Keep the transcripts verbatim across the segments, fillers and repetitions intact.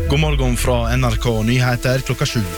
God morgen fra N R K Nyheter klokka sju.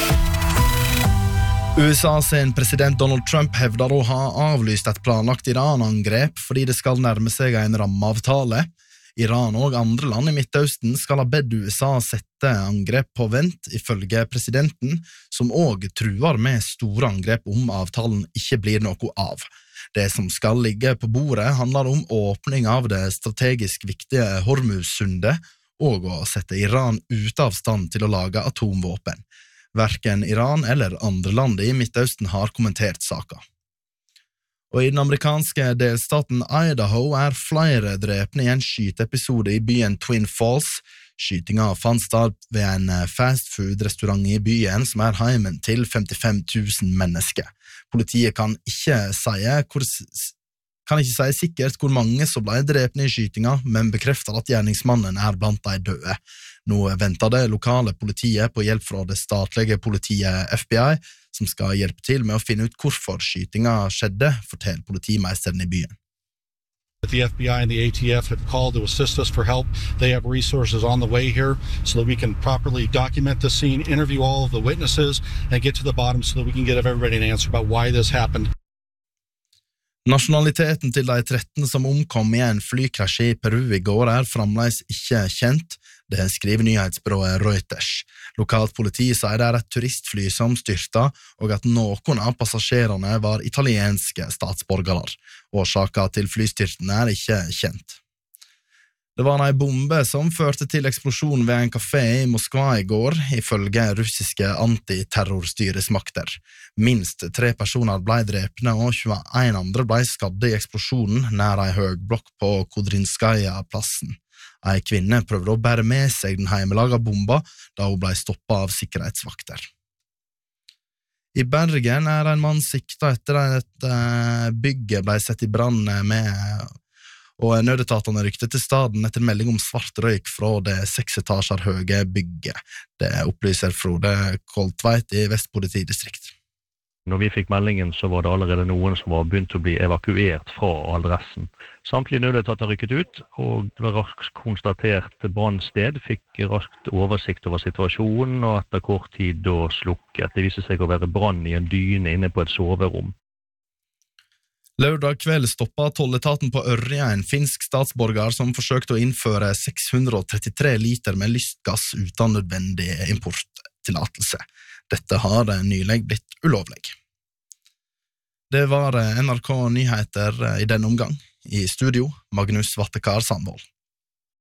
U S A sin president Donald Trump hevder å ha avlyst et planlagt Iran-angrep fordi det skal nærme seg en rammeavtale. Iran og andre land i Midtøsten skal ha bedt U S A sette angrep på vent, ifølge presidenten, som også truer med store angrep om avtalen ikke blir noe av. Det som skal ligge på bordet handler om åpning av det strategisk viktige Hormuz-sundet og å sette Iran ut av stand til å lage atomvåpen. Hverken Iran eller andre land i Midtøsten har kommentert saken. Og i den amerikanske delstaten Idaho er flere drepne i en skyteepisode i byen Twin Falls. Skytinga fant sted ved en fastfood-restaurant i byen som er heimen til femtifem tusen mennesker. Politiet kan ikke si hvor, kan ikke si sikkert hvor mange som ble drepne i skytinga, men bekrefter at gjerningsmannen er blant de døde. Nå venter det lokale politiet på hjelp fra det statlige politiet F B I, som skal hjelpe til med å finne ut hvorfor skytinga skjedde, forteller politimeisteren i byen. The F B I and the A T F have called to assist us for help. They have resources on the way here so that we can properly document the scene, interview all of the witnesses, and get to the bottom so that we can get everybody an answer about why this happened. Nasjonaliteten til de tretten som omkom i en flykrasj i Peru i går er fremdeles ikke kjent. Det skriver nyhetsbyrået Reuters. Lokalt politi sier det er et turistfly som styrta, og at noen av passasjerene var italienske statsborgere. Årsaken til flystyrten er ikke kjent. Det var en bombe som førte til eksplosjon ved en kafé i Moskva i går, ifølge russiske antiterrorstyresmakter. Minst tre personer ble drepne, og tjueen andre ble skadde i eksplosjonen nær en høgblokk på Kodrinskaja-plassen. En kvinne prøvde å bære med seg den hjemmelaga bomba, da hun ble stoppet av sikkerhetsvakter. I Bergen er en mann siktet etter at bygget ble sett i brann med, og nødetatene rykte til staden etter melding om svart røyk fra det seks etasjer høye bygget. Det opplyser Frode Koltveit i Vest politidistrikt. Når vi fikk meldingen, så var det allerede noen som var begynt å bli evakuert fra adressen. Samtlige nødetater rykket ut, og det var raskt konstatert brannsted, fikk raskt oversikt over situasjonen, og etter kort tid da slukket. Det viste seg å være brann i en dyne inne på et soverom. Lørdag kveld stoppet tolletaten på Ørja en finsk statsborger som forsøkte å innføre seks hundre trettitre liter med lystgass uten nødvendig importtillatelse. Dette har nylig blitt ulovlig. Det var N R K Nyheter i denne omgang. I studio, Magnus Vattekar Sandvold.